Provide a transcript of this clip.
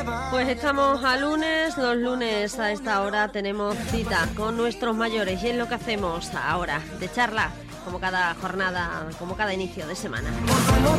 Pues estamos a lunes, los lunes a esta hora tenemos cita con nuestros mayores y es lo que hacemos ahora, de charla, como cada jornada, como cada inicio de semana.